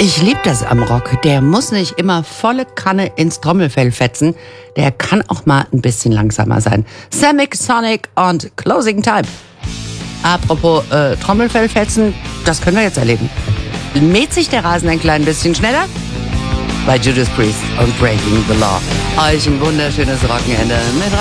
Ich liebe das am Rock. Der muss nicht immer volle Kanne ins Trommelfell fetzen. Der kann auch mal ein bisschen langsamer sein. Semic Sonic und Closing Time. Apropos Trommelfell fetzen, das können wir jetzt erleben. Mäht sich der Rasen ein klein bisschen schneller? Bei Judas Priest und Breaking the Law. Euch ein wunderschönes Wochenende mit